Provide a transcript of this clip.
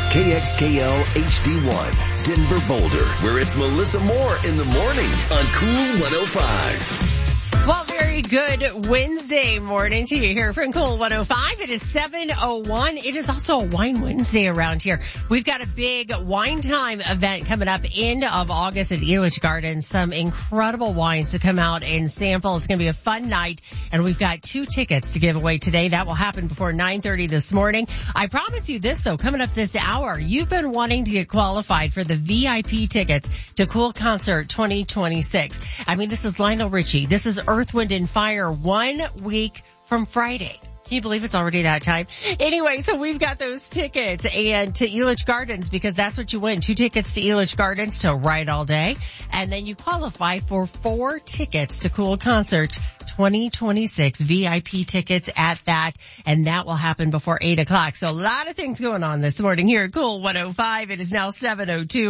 KXKL HD1, Denver Boulder, where it's Melissa Moore in the morning on Cool 105. Well, very good Wednesday morning to you here from Cool 105. It is 7:01. It is also a Wine Wednesday around here. We've got a big wine time event coming up end of August at Elitch Gardens. Some incredible wines to come out and sample. It's going to be a fun night, and we've got 2 tickets to give away today. That will happen before 9:30 this morning. I promise you this, though, coming up this hour, you've been wanting to get qualified for the VIP tickets to Cool Concert 2026. I mean, this is Lionel Richie. This is Earth, Wind, and Fire 1 week from Friday. Can you believe it's already that time? Anyway, so we've got those tickets and to Elitch Gardens because that's what you win. 2 tickets to Elitch Gardens to ride all day. And then you qualify for 4 tickets to Cool Concert 2026 VIP tickets at that. And that will happen before 8 o'clock. So a lot of things going on this morning here at Cool 105. It is now 7:02.